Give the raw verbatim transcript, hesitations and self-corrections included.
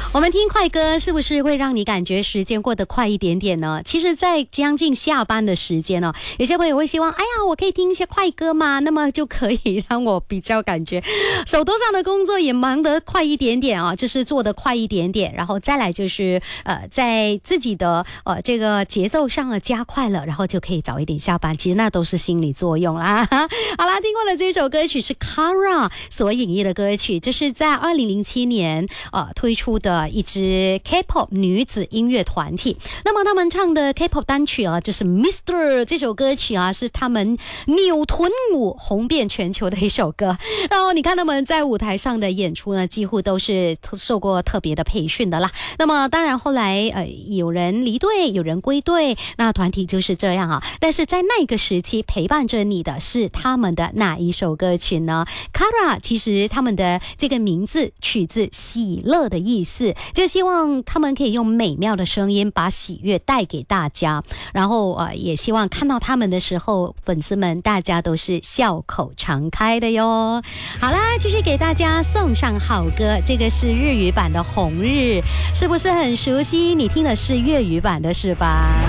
我们听快歌是不是会让你感觉时间过得快一点点呢？其实在将近下班的时间哦，有些朋友会希望，哎呀，我可以听一些快歌嘛，那么就可以让我比较感觉手头上的工作也忙得快一点点啊，就是做得快一点点，然后再来就是呃，在自己的呃这个节奏上啊加快了，然后就可以早一点下班，其实那都是心理作用啦。好啦，听过了这首歌曲是 Kara 所演绎的歌曲，这是在二零零七年呃推出的一支 K-pop 女子音乐团体。那么他们唱的 K-pop 单曲啊，就是 Mister 这首歌曲啊，是他们扭臀舞红遍全球的一首歌。然后你看他们在舞台上的演出呢，几乎都是受过特别的培训的啦。那么当然后来呃有人离队，有人归队，那团体就是这样啊。但是在那个时期陪伴着你的是他们的哪一首歌曲呢？ Kara 其实他们的这个名字取自喜乐的意思，就希望他们可以用美妙的声音把喜悦带给大家，然后呃也希望看到他们的时候，粉丝们大家都是笑口常开的哟。好啦，继续给大家送上好歌，这个是日语版的红日，是不是很熟悉？你听的是粤语版的是吧？